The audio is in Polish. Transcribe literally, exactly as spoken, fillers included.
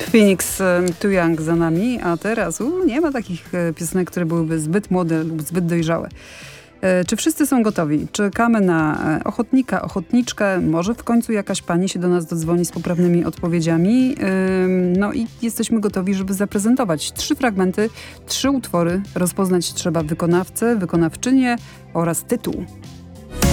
Phoenix Too Young za nami, a teraz u, nie ma takich piosenek, które byłyby zbyt młode lub zbyt dojrzałe. Czy wszyscy są gotowi? Czekamy na ochotnika, ochotniczkę. Może w końcu jakaś pani się do nas dodzwoni z poprawnymi odpowiedziami. No i jesteśmy gotowi, żeby zaprezentować trzy fragmenty, trzy utwory. Rozpoznać trzeba wykonawcę, wykonawczynię oraz tytuł.